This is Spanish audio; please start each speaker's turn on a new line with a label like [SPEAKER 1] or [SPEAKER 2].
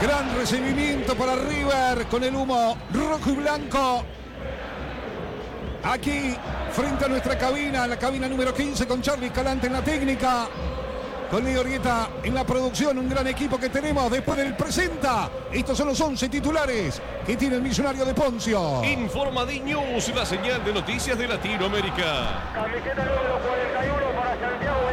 [SPEAKER 1] Gran recibimiento para River con el humo rojo y blanco. Aquí, frente a nuestra cabina, la cabina número 15, con Charly Escalante en la técnica, con Leo Orgueta en la producción, un gran equipo que tenemos. Después del presenta, estos son los 11 titulares que tiene el Millonario de Poncio.
[SPEAKER 2] Informa D-News, la señal de noticias de Latinoamérica.
[SPEAKER 3] Camiseta número 41 para Santiago